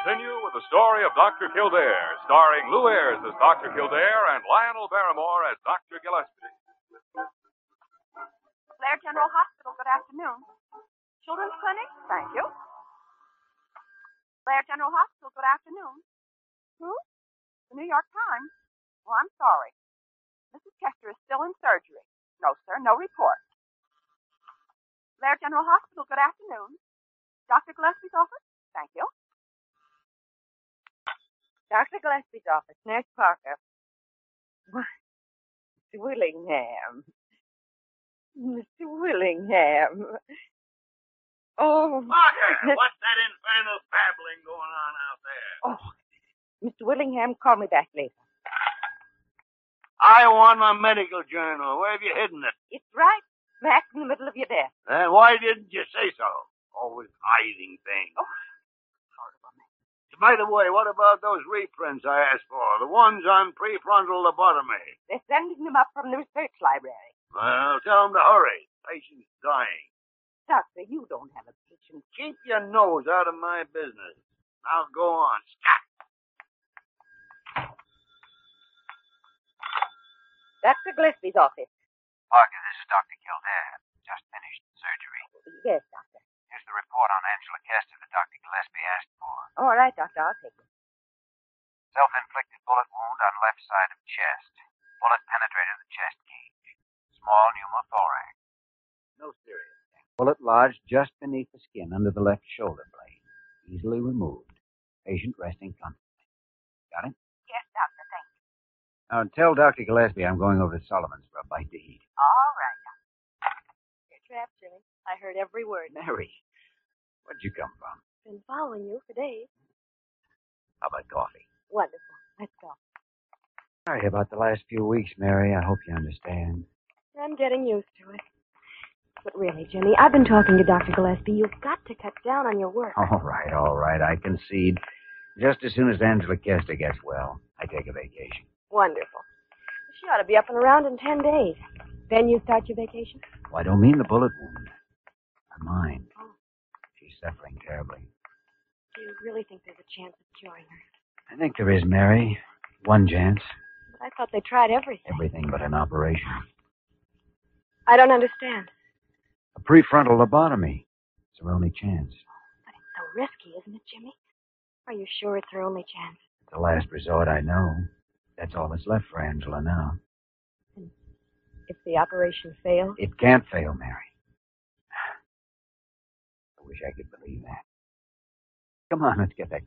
continue with the story of Dr. Kildare, starring Lou Ayres as Dr. Kildare and Lionel Barrymore as Dr. Gillespie. Blair General Hospital, good afternoon. Children's Clinic? Thank you. Blair General Hospital, good afternoon. Who? The New York Times. Oh, I'm sorry. Mrs. Kester is still in surgery. No, sir, no report. Blair General Hospital, good afternoon. Dr. Gillespie's office? Thank you. Dr. Gillespie's office, Nurse Parker. Why, Mr. Willingham. Mr. Willingham. Oh. Parker, what's that infernal babbling going on out there? Oh, Mr. Willingham, call me back later. I want my medical journal. Where have you hidden it? It's right smack in the middle of your desk. Then why didn't you say so? Always hiding things. Oh, horrible man. By the way, what about those reprints I asked for? The ones on prefrontal lobotomy? They're sending them up from the research library. Well, tell them to hurry. Patient's dying. Doctor, you don't have a patient. Keep your nose out of my business. Now go on. Scat. Dr. Gillespie's office. Parker, this is Dr. Kildare. Just finished surgery. Yes, doctor. Here's the report on Angela Kester that Dr. Gillespie asked for. All right, doctor, I'll take it. Self-inflicted bullet wound on left side of chest. Bullet penetrated the chest cage. Small pneumothorax. No serious. Bullet lodged just beneath the skin under the left shoulder blade. Easily removed. Patient resting comfortably. Got it? Yes, doctor, thank you. Now tell Dr. Gillespie I'm going over to Sullivan's for a bite to eat. All right, doctor. You're trapped, Jimmy. I heard every word. Mary, where'd you come from? Been following you for days. How about coffee? Wonderful. Let's go. Sorry about the last few weeks, Mary. I hope you understand. I'm getting used to it. But really, Jimmy, I've been talking to Dr. Gillespie. You've got to cut down on your work. All right. I concede. Just as soon as Angela Kester gets well, I take a vacation. Wonderful. She ought to be up and around in 10 days. Then you start your vacation? Well, I don't mean the bullet wound. Her mind. Oh. She's suffering terribly. Do you really think there's a chance of curing her? I think there is, Mary. One chance. But I thought they tried everything. Everything but an operation. I don't understand. A prefrontal lobotomy. It's her only chance. But it's so risky, isn't it, Jimmy? Are you sure it's her only chance? It's the last resort I know. That's all that's left for Angela now. And if the operation fails? It can't fail, Mary. I wish I could believe that. Come on, let's get that